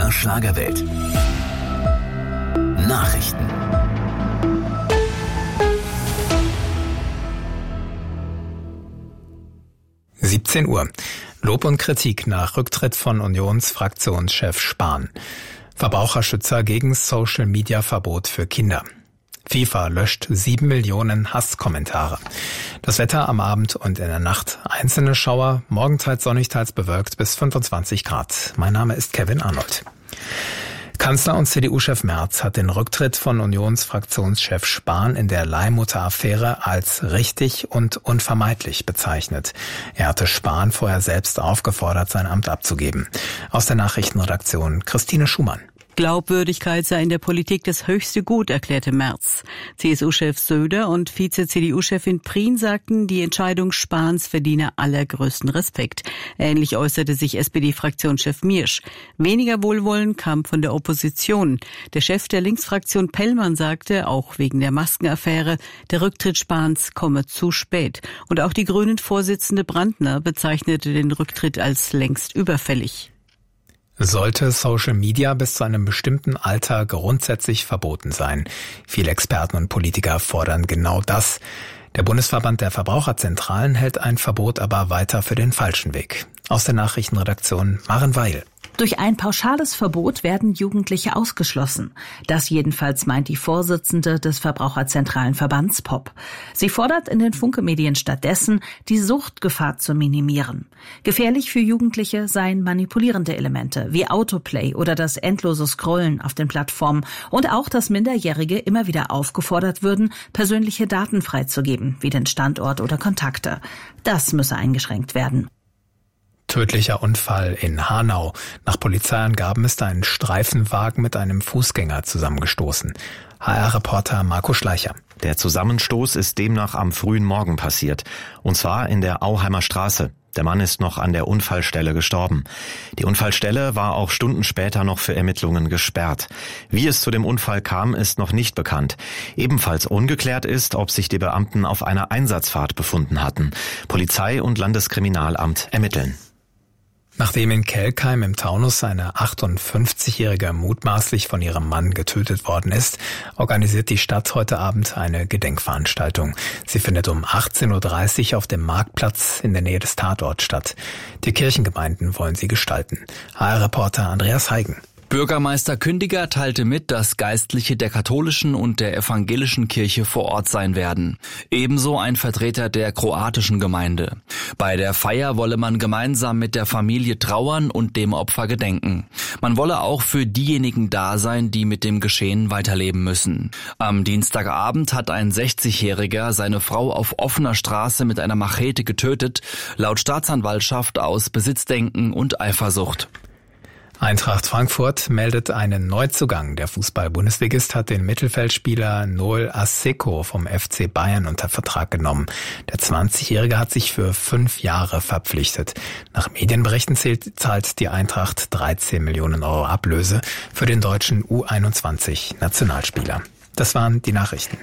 MDR Schlagerwelt. Nachrichten. Uhr. Lob und Kritik nach Rücktritt von Unionsfraktionschef Spahn. Verbraucherschützer gegen Social-Media-Verbot für Kinder. FIFA löscht 7 Millionen Hasskommentare. Das Wetter am Abend und in der Nacht. Einzelne Schauer, morgen teils sonnig, teils bewölkt bis 25 Grad. Mein Name ist Kevin Arnold. Kanzler und CDU-Chef Merz hat den Rücktritt von Unionsfraktionschef Spahn in der Leihmutter-Affäre als richtig und unvermeidlich bezeichnet. Er hatte Spahn vorher selbst aufgefordert, sein Amt abzugeben. Aus der Nachrichtenredaktion Christine Schumann. Glaubwürdigkeit sei in der Politik das höchste Gut, erklärte Merz. CSU-Chef Söder und Vize-CDU-Chefin Prien sagten, die Entscheidung Spahns verdiene allergrößten Respekt. Ähnlich äußerte sich SPD-Fraktionschef Miersch. Weniger Wohlwollen kam von der Opposition. Der Chef der Linksfraktion Pellmann sagte, auch wegen der Maskenaffäre, der Rücktritt Spahns komme zu spät. Und auch die Grünen-Vorsitzende Brandner bezeichnete den Rücktritt als längst überfällig. Sollte Social Media bis zu einem bestimmten Alter grundsätzlich verboten sein? Viele Experten und Politiker fordern genau das. Der Bundesverband der Verbraucherzentralen hält ein Verbot aber weiter für den falschen Weg. Aus der Nachrichtenredaktion Maren Weil. Durch ein pauschales Verbot werden Jugendliche ausgeschlossen. Das jedenfalls meint die Vorsitzende des Verbraucherzentralen Verbands POP. Sie fordert in den Funke-Medien stattdessen, die Suchtgefahr zu minimieren. Gefährlich für Jugendliche seien manipulierende Elemente wie Autoplay oder das endlose Scrollen auf den Plattformen und auch, dass Minderjährige immer wieder aufgefordert würden, persönliche Daten freizugeben, wie den Standort oder Kontakte. Das müsse eingeschränkt werden. Tödlicher Unfall in Hanau. Nach Polizeiangaben ist ein Streifenwagen mit einem Fußgänger zusammengestoßen. HR-Reporter Marco Schleicher. Der Zusammenstoß ist demnach am frühen Morgen passiert. Und zwar in der Auheimer Straße. Der Mann ist noch an der Unfallstelle gestorben. Die Unfallstelle war auch Stunden später noch für Ermittlungen gesperrt. Wie es zu dem Unfall kam, ist noch nicht bekannt. Ebenfalls ungeklärt ist, ob sich die Beamten auf einer Einsatzfahrt befunden hatten. Polizei und Landeskriminalamt ermitteln. Nachdem in Kelkheim im Taunus eine 58-Jährige mutmaßlich von ihrem Mann getötet worden ist, organisiert die Stadt heute Abend eine Gedenkveranstaltung. Sie findet um 18.30 Uhr auf dem Marktplatz in der Nähe des Tatorts statt. Die Kirchengemeinden wollen sie gestalten. HR-Reporter Andreas Heigen. Bürgermeister Kündiger teilte mit, dass Geistliche der katholischen und der evangelischen Kirche vor Ort sein werden. Ebenso ein Vertreter der kroatischen Gemeinde. Bei der Feier wolle man gemeinsam mit der Familie trauern und dem Opfer gedenken. Man wolle auch für diejenigen da sein, die mit dem Geschehen weiterleben müssen. Am Dienstagabend hat ein 60-Jähriger seine Frau auf offener Straße mit einer Machete getötet, laut Staatsanwaltschaft aus Besitzdenken und Eifersucht. Eintracht Frankfurt meldet einen Neuzugang. Der Fußball-Bundesligist hat den Mittelfeldspieler Noel Asseco vom FC Bayern unter Vertrag genommen. Der 20-Jährige hat sich für 5 Jahre verpflichtet. Nach Medienberichten zahlt die Eintracht 13 Millionen Euro Ablöse für den deutschen U21-Nationalspieler. Das waren die Nachrichten.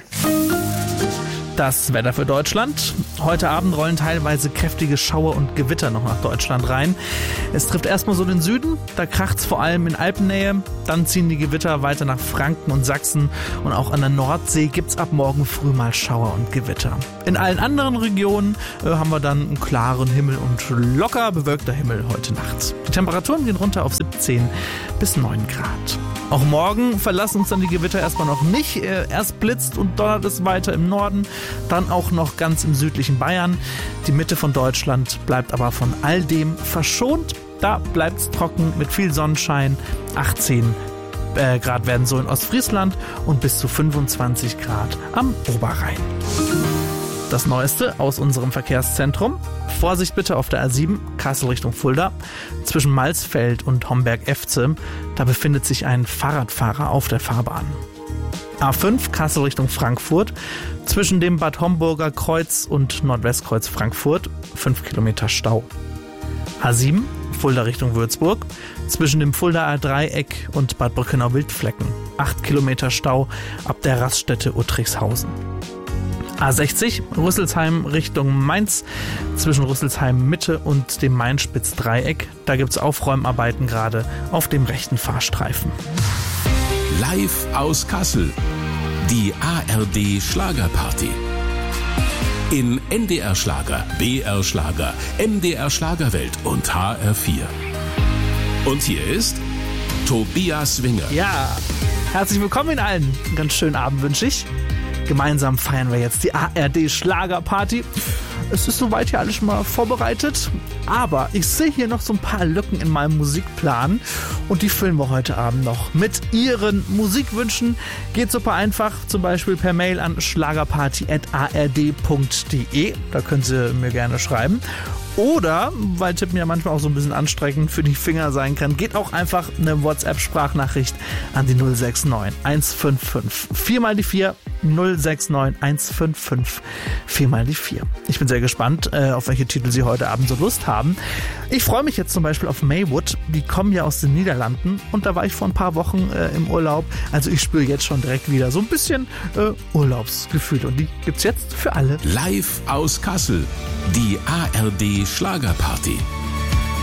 Das Wetter für Deutschland. Heute Abend rollen teilweise kräftige Schauer und Gewitter noch nach Deutschland rein. Es trifft erstmal so den Süden, da kracht's vor allem in Alpennähe. Dann ziehen die Gewitter weiter nach Franken und Sachsen und auch an der Nordsee gibt's ab morgen früh mal Schauer und Gewitter. In allen anderen Regionen haben wir dann einen klaren Himmel und locker bewölkter Himmel heute Nacht. Die Temperaturen gehen runter auf 17 bis 9 Grad. Auch morgen verlassen uns dann die Gewitter erstmal noch nicht. Erst blitzt und donnert es weiter im Norden, dann auch noch ganz im südlichen Bayern. Die Mitte von Deutschland bleibt aber von all dem verschont. Da bleibt es trocken mit viel Sonnenschein. 18 Grad werden so in Ostfriesland und bis zu 25 Grad am Oberrhein. Das Neueste aus unserem Verkehrszentrum. Vorsicht bitte auf der A7, Kassel Richtung Fulda. Zwischen Malsfeld und Homberg-Efze, da befindet sich ein Fahrradfahrer auf der Fahrbahn. A5, Kassel Richtung Frankfurt. Zwischen dem Bad Homburger Kreuz und Nordwestkreuz Frankfurt, 5 Kilometer Stau. A7, Fulda Richtung Würzburg. Zwischen dem Fuldaer Dreieck und Bad Brückenau-Wildflecken, 8 Kilometer Stau ab der Raststätte Uttrichshausen. A60, Rüsselsheim Richtung Mainz, zwischen Rüsselsheim Mitte und dem Main-Spitz-Dreieck. Da gibt es Aufräumarbeiten gerade auf dem rechten Fahrstreifen. Live aus Kassel, die ARD Schlagerparty. In NDR Schlager, BR Schlager, MDR Schlagerwelt und HR4. Und hier ist Tobias Winger. Ja, herzlich willkommen Ihnen allen. Einen ganz schönen Abend wünsche ich. Gemeinsam feiern wir jetzt die ARD Schlagerparty. Es ist soweit hier alles schon mal vorbereitet, aber ich sehe hier noch so ein paar Lücken in meinem Musikplan und die füllen wir heute Abend noch mit Ihren Musikwünschen. Geht super einfach, zum Beispiel per Mail an schlagerparty@ard.de, da können Sie mir gerne schreiben. Oder, weil Tippen ja manchmal auch so ein bisschen anstrengend für die Finger sein kann, geht auch einfach eine WhatsApp-Sprachnachricht an die 069 155 4 mal die 4 069 155 4 mal die 4. Ich bin sehr gespannt, auf welche Titel Sie heute Abend so Lust haben. Ich freue mich jetzt zum Beispiel auf Maywood. Die kommen ja aus den Niederlanden und da war ich vor ein paar Wochen im Urlaub. Also ich spüre jetzt schon direkt wieder so ein bisschen Urlaubsgefühl und die gibt's jetzt für alle. Live aus Kassel, die ARD Schlagerparty.